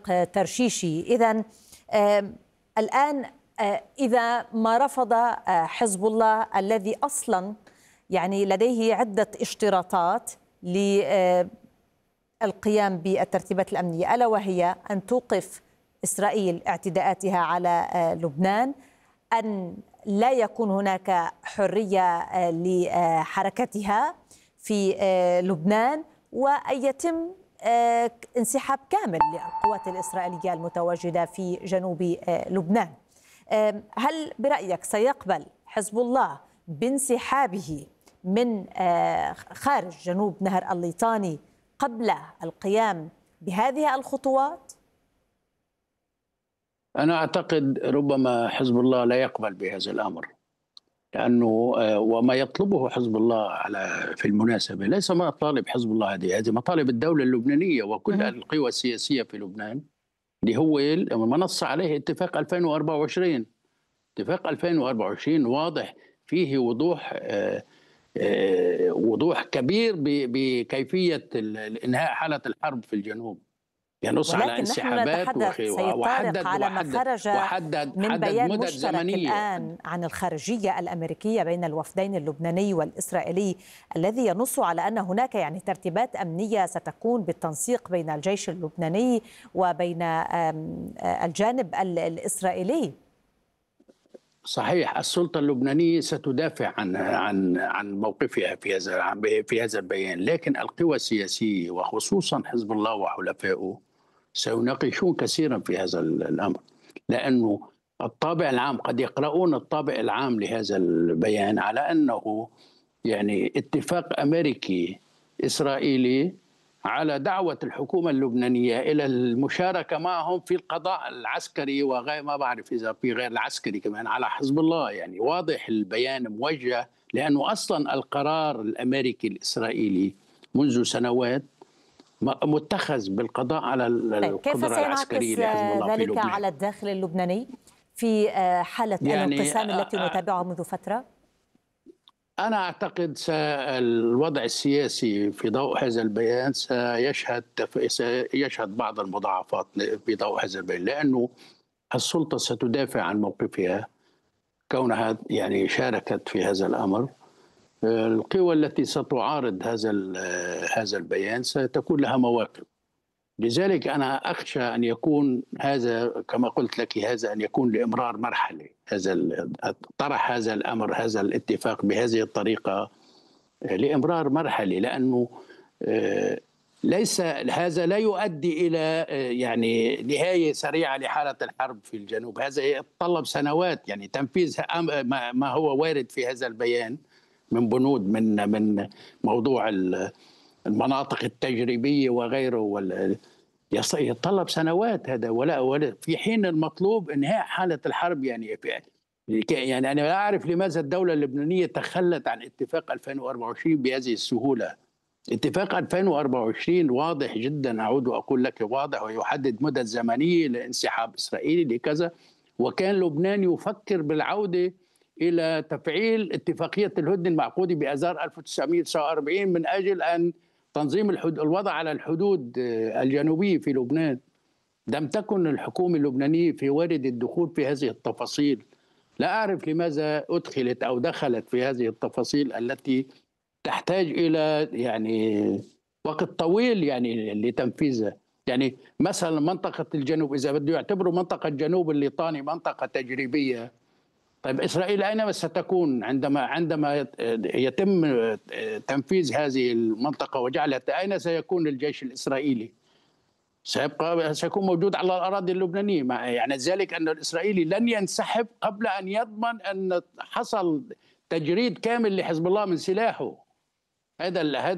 طارق ترشيشي. إذن الآن إذا ما رفض حزب الله الذي أصلا يعني لديه عدة اشتراطات للقيام بالترتيبات الأمنية، ألا وهي أن توقف إسرائيل اعتداءاتها على لبنان، أن لا يكون هناك حرية لحركتها في لبنان، وأن يتم انسحاب كامل للقوات الإسرائيلية المتواجدة في جنوب لبنان. هل برأيك سيقبل حزب الله بانسحابه من خارج جنوب نهر الليطاني قبل القيام بهذه الخطوات؟ أنا أعتقد ربما حزب الله لا يقبل بهذا الأمر، لأنه وما يطلبه حزب الله في المناسبة ليس مطالب حزب الله، هذه مطالب الدولة اللبنانية وكل القوى السياسية في لبنان، اللي هو ما نص عليه اتفاق 2024. اتفاق 2024 واضح، فيه وضوح كبير بكيفية إنهاء حالة الحرب في الجنوب، ينص على انسحابات وحدد على ما خرج من بيان مدد مشترك زمنية الآن عن الخارجية الأمريكية بين الوفدين اللبناني والإسرائيلي، الذي ينص على أن هناك يعني ترتيبات أمنية ستكون بالتنسيق بين الجيش اللبناني وبين الجانب الإسرائيلي. صحيح، السلطة اللبنانية ستدافع عن موقفها في هذا البيان، لكن القوى السياسية وخصوصا حزب الله وحلفائه سيناقشون كثيرا في هذا الأمر، لأنه الطابع العام قد يقرؤون الطابع العام لهذا البيان على أنه يعني اتفاق أمريكي إسرائيلي على دعوة الحكومة اللبنانية إلى المشاركة معهم في القضاء العسكري وغير، ما بعرف إذا في غير العسكري كمان، على حزب الله. يعني واضح البيان موجه، لأنه أصلا القرار الأمريكي الإسرائيلي منذ سنوات متخذ بالقضاء على القدرة العسكرية لحزب الله في لبنان. ذلك على الداخل اللبناني في حالة الانقسام التي نتابعها منذ فترة؟ أنا أعتقد الوضع السياسي في ضوء هذا البيان سيشهد بعض المضاعفات في ضوء هذا البيان، لأنه السلطة ستدافع عن موقفها كونها يعني شاركت في هذا الأمر. القوى التي ستعارض هذا البيان ستكون لها مواقف، لذلك أنا أخشى أن يكون هذا كما قلت لك، هذا أن يكون لإمرار مرحلي، طرح هذا الأمر، هذا الاتفاق بهذه الطريقة لإمرار مرحلي، لأنه ليس هذا لا يؤدي إلى يعني نهاية سريعة لحالة الحرب في الجنوب. هذا يتطلب سنوات، يعني تنفيذ ما هو وارد في هذا البيان من بنود من موضوع المناطق التجريبية وغيره، يتطلب سنوات هذا، ولا في حين المطلوب انهاء حالة الحرب. يعني أنا لا أعرف لماذا الدولة اللبنانية تخلت عن اتفاق 2024 بهذه السهولة. اتفاق 2024 واضح جدا، أعود وأقول لك واضح، ويحدد مدة زمنية لانسحاب إسرائيلي لكذا، وكان لبنان يفكر بالعودة إلى تفعيل اتفاقية الهدنة المعقودة بآذار 1949 من أجل أن تنظيم الوضع على الحدود الجنوبية في لبنان. لم تكن الحكومة اللبنانية في وارد الدخول في هذه التفاصيل. لا أعرف لماذا أدخلت أو دخلت في هذه التفاصيل التي تحتاج إلى يعني وقت طويل يعني لتنفيذها. يعني مثلا منطقة الجنوب، إذا بده يعتبروا منطقة جنوب الليطاني منطقة تجريبية، طيب إسرائيل أين ستكون عندما يتم تنفيذ هذه المنطقة وجعلها، أين سيكون الجيش الإسرائيلي؟ سيكون موجود على الأراضي اللبنانية. يعني ذلك أن الإسرائيلي لن ينسحب قبل أن يضمن أن حصل تجريد كامل لحزب الله من سلاحه. هذا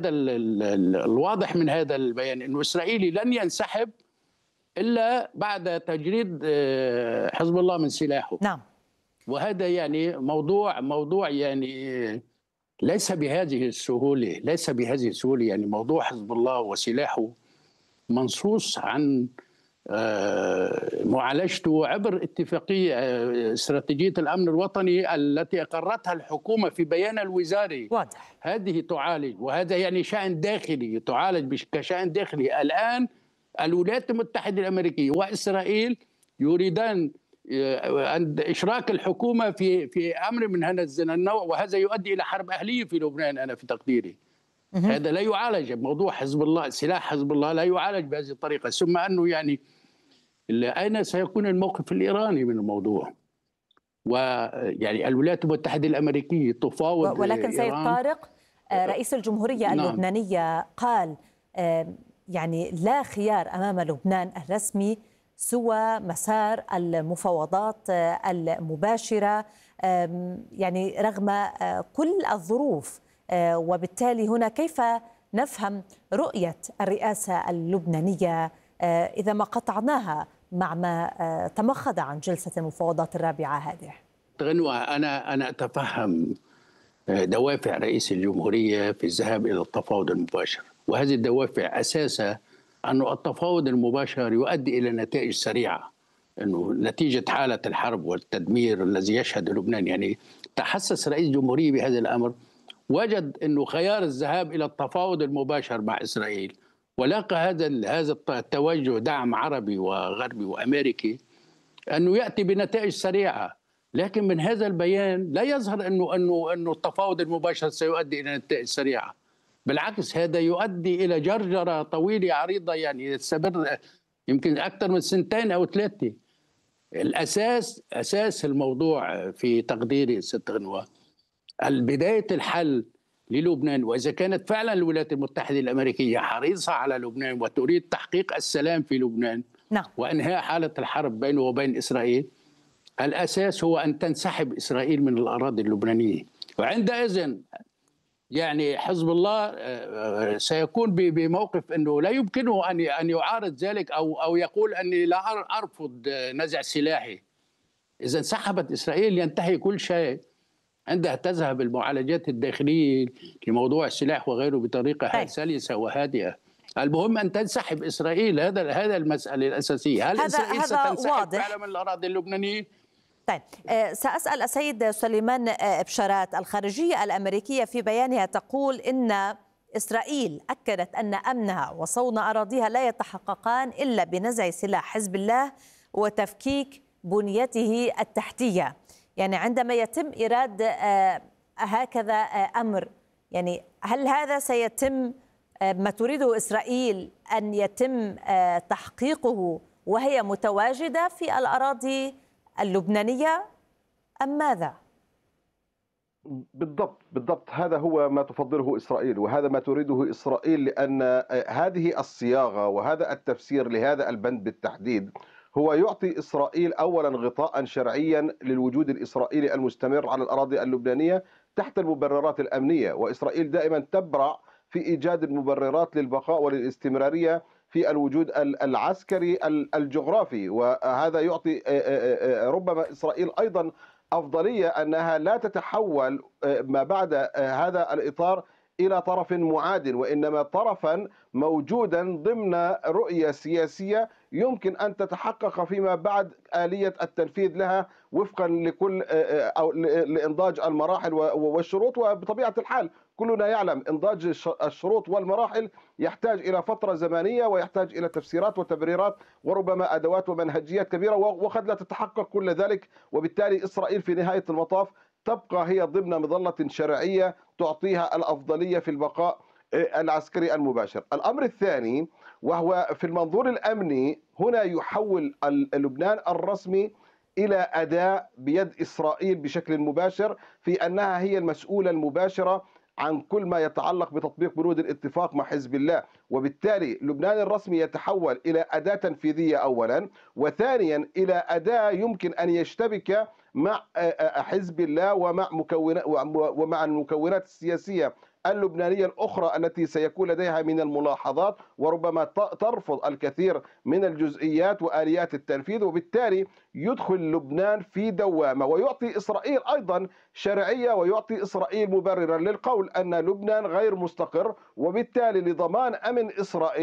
الواضح من هذا البيان، أنه الإسرائيلي لن ينسحب إلا بعد تجريد حزب الله من سلاحه. نعم. وهذا يعني موضوع يعني ليس بهذه السهولة، يعني موضوع حزب الله وسلاحه منصوص عن معالجته عبر اتفاقية استراتيجية الأمن الوطني التي أقرتها الحكومة في بيان الوزاري. واضح. هذه تعالج، وهذا يعني شأن داخلي، تعالج كشأن داخلي. الآن الولايات المتحدة الأمريكية وإسرائيل يريدان إشراك الحكومة في أمر من هذا النوع، وهذا يؤدي إلى حرب أهلية في لبنان أنا في تقديري. هذا لا يعالج، موضوع حزب الله، سلاح حزب الله لا يعالج بهذه الطريقة. ثم أنه يعني أين سيكون الموقف الإيراني من الموضوع؟ ويعني الولايات المتحدة الأمريكية تفاوض ولكن سيد طارق، رئيس الجمهورية اللبنانية قال يعني لا خيار أمام لبنان الرسمي سوى مسار المفاوضات المباشرة، يعني رغم كل الظروف. وبالتالي هنا كيف نفهم رؤية الرئاسة اللبنانية إذا ما قطعناها مع ما تمخض عن جلسة المفاوضات الرابعة هذه؟ غنوة، أنا أتفهم دوافع رئيس الجمهورية في الذهاب إلى التفاوض المباشر، وهذه الدوافع أساسها أن التفاوض المباشر يؤدي إلى نتائج سريعة، أنه نتيجة حالة الحرب والتدمير الذي يشهد لبنان، يعني تحسس رئيس الجمهورية بهذا الأمر، وجد أنه خيار الذهاب إلى التفاوض المباشر مع إسرائيل، ولاقى هذا التوجه دعم عربي وغربي وأمريكي أنه يأتي بنتائج سريعة. لكن من هذا البيان لا يظهر أنه التفاوض المباشر سيؤدي إلى نتائج سريعة، بالعكس هذا يؤدي إلى جرجرة طويلة عريضة، يعني تستمر يمكن أكثر من 2 أو 3. أساس الموضوع في تقديري ست غنوة بداية الحل للبنان، وإذا كانت فعلا الولايات المتحدة الأمريكية حريصة على لبنان وتريد تحقيق السلام في لبنان وإنهاء حالة الحرب بينه وبين إسرائيل، الأساس هو أن تنسحب إسرائيل من الأراضي اللبنانية. وعندئذ يعني حزب الله سيكون بموقف أنه لا يمكنه أن يعارض ذلك أو يقول أني لا أرفض نزع سلاحي. إذا انسحبت إسرائيل ينتهي كل شيء، عندها تذهب المعالجات الداخلية لموضوع السلاح وغيره بطريقة سلسة وهادئة. المهم أن تنسحب إسرائيل، هذا المسألة الأساسية. هل إسرائيل ستنسحب فعلا من الأراضي اللبنانية؟ طيب، سأسأل السيد سليمان بشارات. الخارجية الأمريكية في بيانها تقول إن إسرائيل أكدت أن أمنها وصون أراضيها لا يتحققان إلا بنزع سلاح حزب الله وتفكيك بنيته التحتية. يعني عندما يتم إيراد هكذا أمر، يعني هل هذا سيتم ما تريده إسرائيل أن يتم تحقيقه وهي متواجدة في الأراضي اللبنانية أم ماذا؟ بالضبط هذا هو ما تفضله إسرائيل، وهذا ما تريده إسرائيل، لأن هذه الصياغة وهذا التفسير لهذا البند بالتحديد هو يعطي إسرائيل أولا غطاء شرعيا للوجود الإسرائيلي المستمر على الأراضي اللبنانية تحت المبررات الأمنية، وإسرائيل دائما تبرع في إيجاد المبررات للبقاء وللاستمرارية في الوجود العسكري الجغرافي. وهذا يعطي ربما إسرائيل أيضا أفضلية أنها لا تتحول ما بعد هذا الإطار إلى طرف معاد، وإنما طرفا موجودا ضمن رؤية سياسية يمكن أن تتحقق فيما بعد آلية التنفيذ لها وفقا لكل أو لإنضاج المراحل والشروط. وبطبيعة الحال كلنا يعلم إنضاج الشروط والمراحل يحتاج إلى فترة زمنية ويحتاج إلى تفسيرات وتبريرات وربما أدوات ومنهجيات كبيرة، وقد لا تتحقق كل ذلك. وبالتالي إسرائيل في نهاية المطاف تبقى هي ضمن مظلة شرعية تعطيها الأفضلية في البقاء العسكري المباشر. الأمر الثاني وهو في المنظور الأمني، هنا يحول لبنان الرسمي إلى أداة بيد إسرائيل بشكل مباشر، في أنها هي المسؤولة المباشرة عن كل ما يتعلق بتطبيق بنود الاتفاق مع حزب الله. وبالتالي لبنان الرسمي يتحول إلى أداة تنفيذية أولا، وثانيا إلى أداة يمكن أن يشتبك مع حزب الله ومع المكونات السياسية اللبنانية الأخرى التي سيكون لديها من الملاحظات، وربما ترفض الكثير من الجزئيات وآليات التنفيذ. وبالتالي يدخل لبنان في دوامة، ويعطي إسرائيل أيضا شرعية ويعطي إسرائيل مبررا للقول أن لبنان غير مستقر، وبالتالي لضمان أمن إسرائيل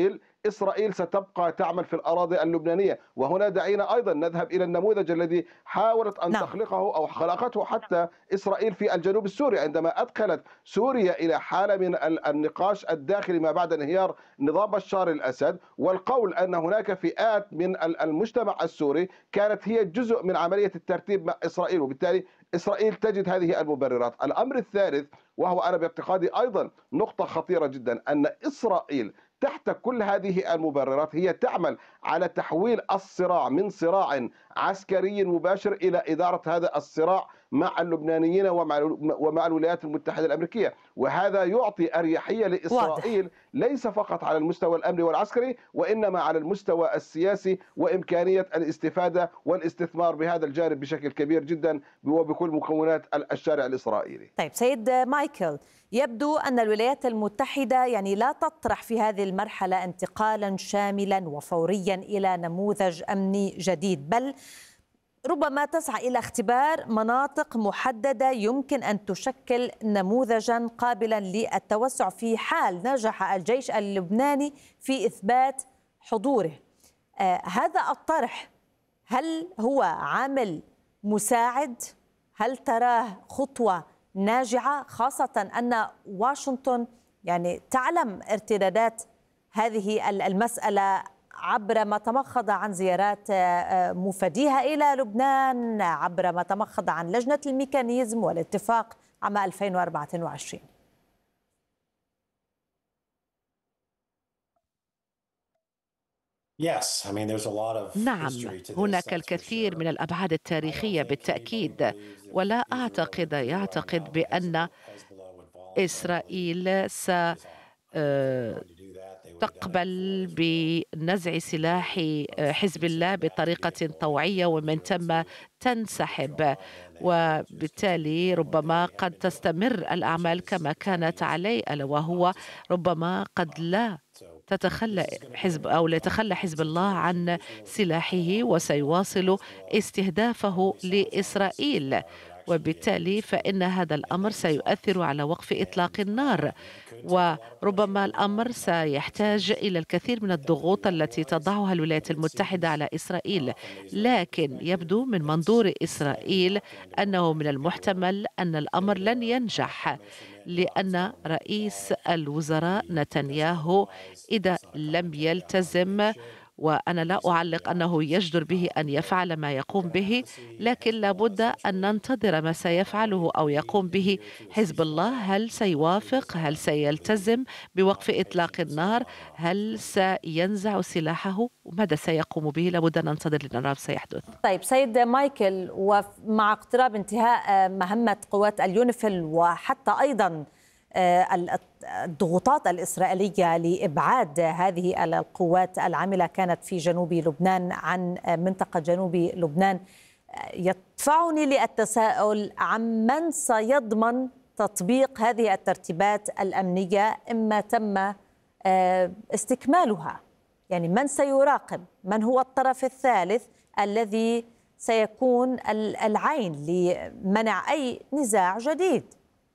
إسرائيل ستبقى تعمل في الأراضي اللبنانية. وهنا دعينا أيضا نذهب إلى النموذج الذي حاولت أن نعم. تخلقه أو خلقته حتى إسرائيل في الجنوب السوري، عندما أدخلت سوريا إلى حالة من النقاش الداخلي ما بعد انهيار نظام بشار الأسد، والقول أن هناك فئات من المجتمع السوري كانت هي جزء من عملية الترتيب مع إسرائيل، وبالتالي إسرائيل تجد هذه المبررات. الأمر الثالث، وهو أنا باعتقادي أيضا نقطة خطيرة جدا، أن إسرائيل تحت كل هذه المبررات هي تعمل على تحويل الصراع من صراع عسكري مباشر إلى إدارة هذا الصراع مع اللبنانيين ومع الولايات المتحدة الأمريكية، وهذا يعطي أريحية لإسرائيل ليس فقط على المستوى الأمني والعسكري، وإنما على المستوى السياسي وإمكانية الاستفادة والاستثمار بهذا الجانب بشكل كبير جدا وبكل مكونات الشارع الإسرائيلي. طيب سيد مايكل، يبدو أن الولايات المتحدة يعني لا تطرح في هذه المرحلة انتقالا شاملا وفوريا إلى نموذج أمني جديد، بل ربما تسعى إلى اختبار مناطق محددة يمكن أن تشكل نموذجا قابلا للتوسع في حال نجح الجيش اللبناني في إثبات حضوره. هذا الطرح هل هو عامل مساعد؟ هل تراه خطوة ناجعة، خاصة أن واشنطن يعني تعلم ارتدادات هذه المسألة عبر ما تمخض عن زيارات مفاديها إلى لبنان، عبر ما تمخض عن لجنة الميكانيزم والاتفاق عام 2024؟ نعم، هناك الكثير من الأبعاد التاريخية بالتأكيد، ولا يعتقد بأن إسرائيل تقبل بنزع سلاح حزب الله بطريقة طوعية ومن ثم تنسحب، وبالتالي ربما قد تستمر الأعمال كما كانت عليه، ألا وهو ربما قد لا يتخلى حزب الله عن سلاحه وسيواصل استهدافه لإسرائيل، وبالتالي فإن هذا الأمر سيؤثر على وقف إطلاق النار، وربما الأمر سيحتاج إلى الكثير من الضغوط التي تضعها الولايات المتحدة على إسرائيل. لكن يبدو من منظور إسرائيل أنه من المحتمل أن الأمر لن ينجح، لأن رئيس الوزراء نتنياهو إذا لم يلتزم، وأنا لا أعلق أنه يجدر به أن يفعل ما يقوم به، لكن لابد أن ننتظر ما سيفعله أو يقوم به حزب الله. هل سيوافق؟ هل سيلتزم بوقف إطلاق النار؟ هل سينزع سلاحه؟ ماذا سيقوم به؟ لابد أن ننتظر لنرى ما سيحدث. طيب سيد مايكل، ومع اقتراب انتهاء مهمة قوات اليونيفيل وحتى أيضا الضغوطات الإسرائيلية لإبعاد هذه القوات العاملة كانت في جنوب لبنان عن منطقة جنوب لبنان، يدفعني للتساؤل عن من سيضمن تطبيق هذه الترتيبات الأمنية إما تم استكمالها. يعني من سيراقب؟ من هو الطرف الثالث الذي سيكون العين لمنع أي نزاع جديد؟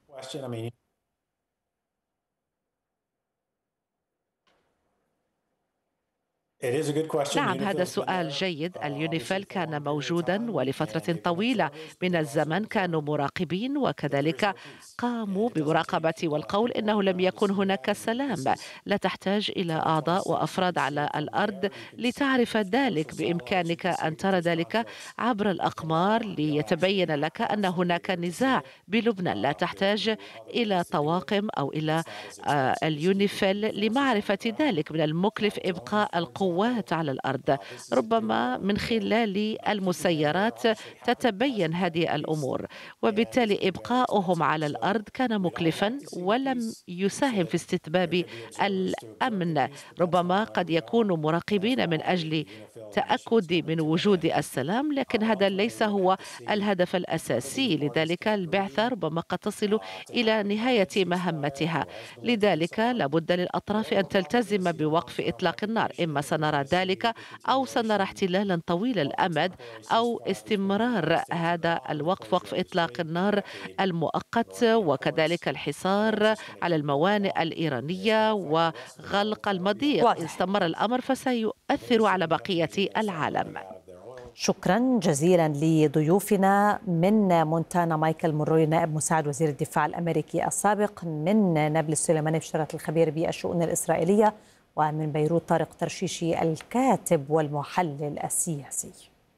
نعم، هذا سؤال جيد. اليونيفيل كان موجودا ولفترة طويلة من الزمن، كانوا مراقبين وكذلك قاموا بمراقبة والقول إنه لم يكن هناك سلام. لا تحتاج إلى أعضاء وأفراد على الأرض لتعرف ذلك، بإمكانك أن ترى ذلك عبر الأقمار ليتبين لك أن هناك نزاع بلبنان. لا تحتاج إلى طواقم أو إلى اليونيفيل لمعرفة ذلك. من المكلف إبقاء القوات على الأرض، ربما من خلال المسيرات تتبين هذه الأمور، وبالتالي إبقاؤهم على الأرض كان مكلفا ولم يساهم في استتباب الأمن. ربما قد يكونوا مراقبين من أجل تأكد من وجود السلام، لكن هذا ليس هو الهدف الأساسي. لذلك البعثة ربما قد تصل إلى نهاية مهمتها. لذلك لابد للأطراف أن تلتزم بوقف إطلاق النار، إما سنرى ذلك أو سنرى احتلالا طويل الأمد أو استمرار هذا الوقف، وقف إطلاق النار المؤقت وكذلك الحصار على الموانئ الإيرانية وغلق المضيق. إن استمر الأمر فسيؤثر على بقية العالم. شكرا جزيلا لضيوفنا من مونتانا مايكل مونروي نائب مساعد وزير الدفاع الأمريكي السابق، من نابلس سليماني بشارة الخبير بالشؤون الإسرائيلية، ومن بيروت طارق ترشيشي الكاتب والمحلل السياسي.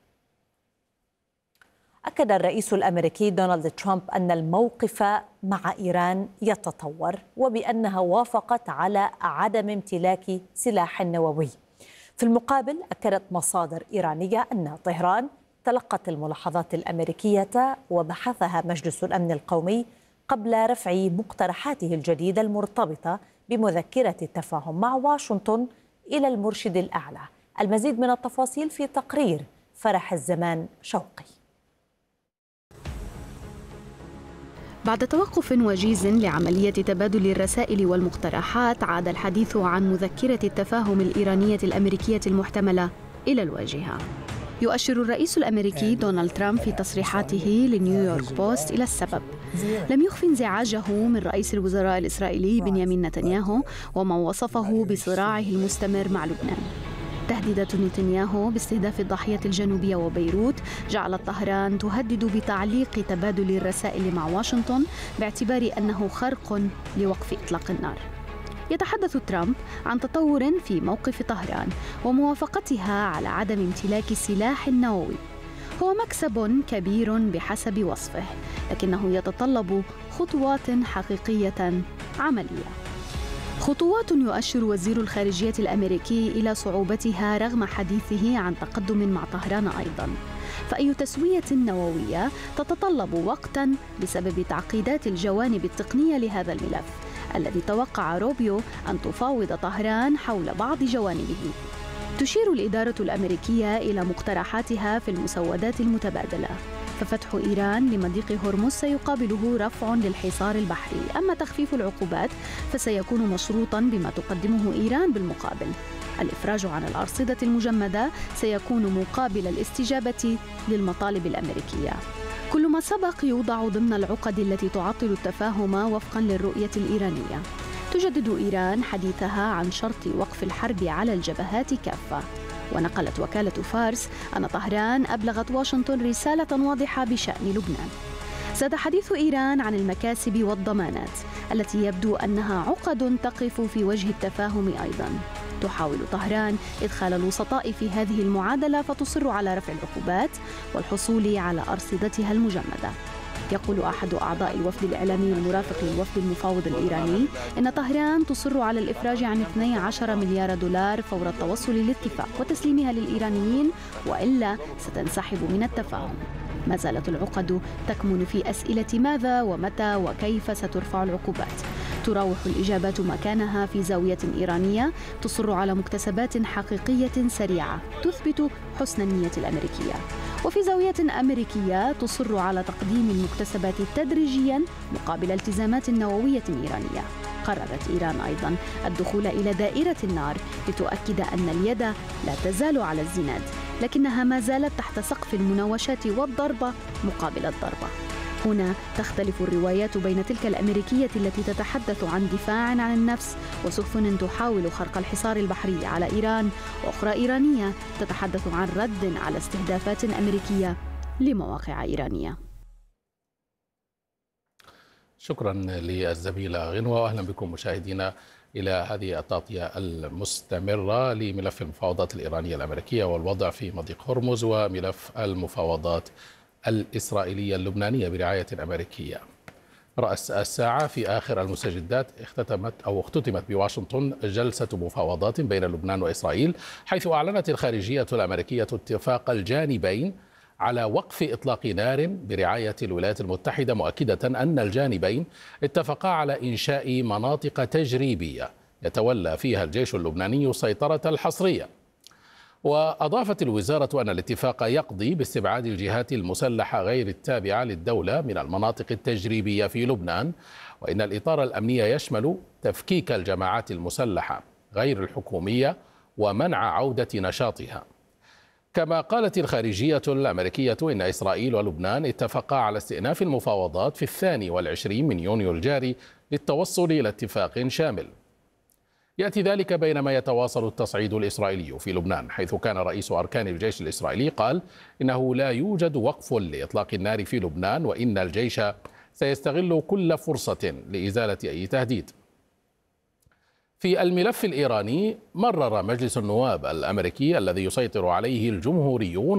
أكد الرئيس الأمريكي دونالد ترامب أن الموقف مع إيران يتطور وبأنها وافقت على عدم امتلاك سلاح نووي. في المقابل أكدت مصادر إيرانية أن طهران تلقت الملاحظات الأمريكية وبحثها مجلس الأمن القومي قبل رفع مقترحاته الجديدة المرتبطة بمذكرة التفاهم مع واشنطن إلى المرشد الأعلى. المزيد من التفاصيل في تقرير فرح الزمان شوقي. بعد توقف وجيز لعملية تبادل الرسائل والمقترحات، عاد الحديث عن مذكرة التفاهم الإيرانية الأمريكية المحتملة إلى الواجهة. يؤشر الرئيس الأمريكي دونالد ترامب في تصريحاته لنيويورك بوست إلى السبب. لم يخفي انزعاجه من رئيس الوزراء الإسرائيلي بنيامين نتنياهو وما وصفه بصراعه المستمر مع لبنان. تهديدات نتنياهو باستهداف الضاحية الجنوبية وبيروت جعلت طهران تهدد بتعليق تبادل الرسائل مع واشنطن باعتبار أنه خرق لوقف إطلاق النار. يتحدث ترامب عن تطور في موقف طهران وموافقتها على عدم امتلاك سلاح نووي. هو مكسب كبير بحسب وصفه، لكنه يتطلب خطوات حقيقية عملية. خطوات يؤشر وزير الخارجية الأمريكي إلى صعوبتها رغم حديثه عن تقدم مع طهران أيضاً. فأي تسوية نووية تتطلب وقتاً بسبب تعقيدات الجوانب التقنية لهذا الملف، الذي توقع روبيو أن تفاوض طهران حول بعض جوانبه. تشير الإدارة الأمريكية إلى مقترحاتها في المسودات المتبادلة، ففتح إيران لمضيق هرمز سيقابله رفع للحصار البحري، أما تخفيف العقوبات فسيكون مشروطاً بما تقدمه إيران بالمقابل. الإفراج عن الأرصدة المجمدة سيكون مقابل الاستجابة للمطالب الأمريكية. كل ما سبق يوضع ضمن العقد التي تعطل التفاهم وفقاً للرؤية الإيرانية. تجدد إيران حديثها عن شرط وقف الحرب على الجبهات كافة. ونقلت وكالة فارس أن طهران أبلغت واشنطن رسالة واضحة بشأن لبنان. زاد حديث إيران عن المكاسب والضمانات التي يبدو أنها عقد تقف في وجه التفاهم أيضاً. تحاول طهران إدخال الوسطاء في هذه المعادلة، فتصر على رفع العقوبات والحصول على أرصدتها المجمدة. يقول أحد أعضاء الوفد الإعلامي المرافق للوفد المفاوض الإيراني إن طهران تصر على الإفراج عن 12 مليار دولار فور التوصل للاتفاق وتسليمها للإيرانيين، وإلا ستنسحب من التفاهم. ما زالت العقد تكمن في أسئلة ماذا ومتى وكيف سترفع العقوبات. تراوح الإجابات مكانها في زاوية إيرانية تصر على مكتسبات حقيقية سريعة تثبت حسن النية الأمريكية، وفي زاوية أمريكية تصر على تقديم المكتسبات تدريجياً مقابل التزامات نووية إيرانية. قررت إيران أيضاً الدخول إلى دائرة النار لتؤكد أن اليد لا تزال على الزناد، لكنها ما زالت تحت سقف المناوشات والضربة مقابل الضربة. هنا تختلف الروايات بين تلك الأمريكية التي تتحدث عن دفاع عن النفس وسفن تحاول خرق الحصار البحري على إيران، وأخرى إيرانية تتحدث عن رد على استهدافات أمريكية لمواقع إيرانية. شكرا للزميلة غنوة، وأهلا بكم مشاهدينا إلى هذه التغطية المستمرة لملف المفاوضات الإيرانية الأمريكية والوضع في مضيق هرمز، وملف المفاوضات الإسرائيلية اللبنانية برعاية أمريكية. رأس الساعة في آخر المستجدات اختتمت بواشنطن جلسة مفاوضات بين لبنان وإسرائيل، حيث أعلنت الخارجية الأمريكية اتفاق الجانبين على وقف إطلاق نار برعاية الولايات المتحدة، مؤكدة أن الجانبين اتفقا على إنشاء مناطق تجريبية يتولى فيها الجيش اللبناني السيطرة الحصرية. وأضافت الوزارة أن الاتفاق يقضي باستبعاد الجهات المسلحة غير التابعة للدولة من المناطق التجريبية في لبنان، وإن الإطار الأمني يشمل تفكيك الجماعات المسلحة غير الحكومية ومنع عودة نشاطها. كما قالت الخارجية الأمريكية إن إسرائيل ولبنان اتفقا على استئناف المفاوضات في 22 من يونيو الجاري للتوصل إلى اتفاق شامل. يأتي ذلك بينما يتواصل التصعيد الإسرائيلي في لبنان، حيث كان رئيس أركان الجيش الإسرائيلي قال إنه لا يوجد وقف لإطلاق النار في لبنان، وإن الجيش سيستغل كل فرصة لإزالة أي تهديد. في الملف الإيراني، مرر مجلس النواب الأمريكي الذي يسيطر عليه الجمهوريون